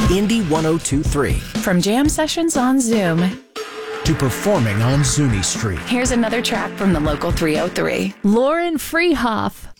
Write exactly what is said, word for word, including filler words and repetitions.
Indy one oh two point three. From jam sessions on Zoom to performing on Zuni Street. Here's another track from the local three oh three. Lauren Freehoff.